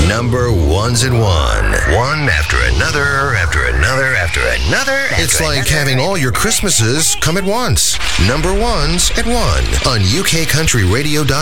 Number ones at one. One after another, after another, after another. It's like having all your Christmases come at once. Number ones at one on UKCountryRadio.com.